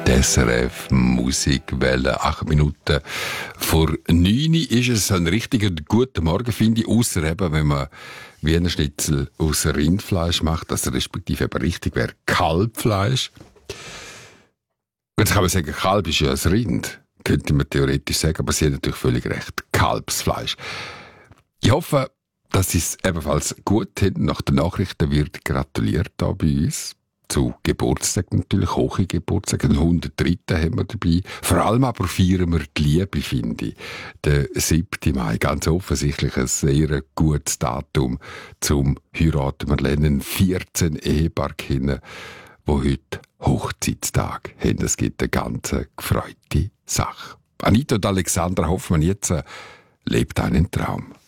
Die SRF Musikwelle. 8 Minuten vor 9 ist es ein richtiger guter Morgen, finde ich. Ausser eben, wenn man Wiener Schnitzel aus Rindfleisch macht, also respektive eben richtig wäre Kalbfleisch. Jetzt kann man sagen, Kalb ist ja ein Rind. Könnte man theoretisch sagen, aber sie hat natürlich völlig recht. Kalbsfleisch. Ich hoffe, dass Sie es ebenfalls gut haben. Nach den Nachrichten wird gratuliert da bei uns. Zu Geburtstag natürlich, Hochgeburtstag, den 103. haben wir dabei. Vor allem aber feiern wir die Liebe, finde ich. Der 7. Mai, ganz offensichtlich ein sehr gutes Datum zum Heiraten. Wir lernen 14 Ehepaare kennen, die heute Hochzeitstag haben. Es gibt eine ganz gefreute Sache. Anita und Alexandra Hoffmann, jetzt lebt einen Traum.